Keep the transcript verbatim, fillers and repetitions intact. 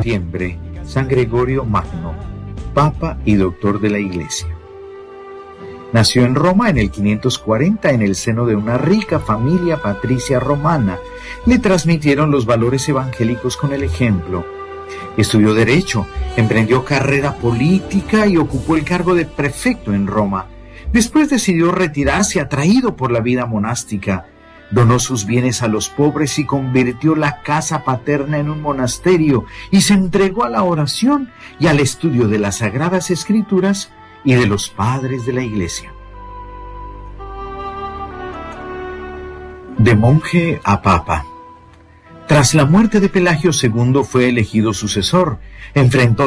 septiembre, San Gregorio Magno, Papa y Doctor de la Iglesia. Nació en Roma en el quinientos cuarenta en el seno de una rica familia patricia romana. Le transmitieron los valores evangélicos con el ejemplo. Estudió Derecho, emprendió carrera política y ocupó el cargo de prefecto en Roma. Después decidió retirarse atraído por la vida monástica. Donó sus bienes a los pobres y convirtió la casa paterna en un monasterio y se entregó a la oración y al estudio de las Sagradas Escrituras y de los padres de la Iglesia. De monje a papa. Tras la muerte de Pelagio segundo fue elegido sucesor. Enfrentó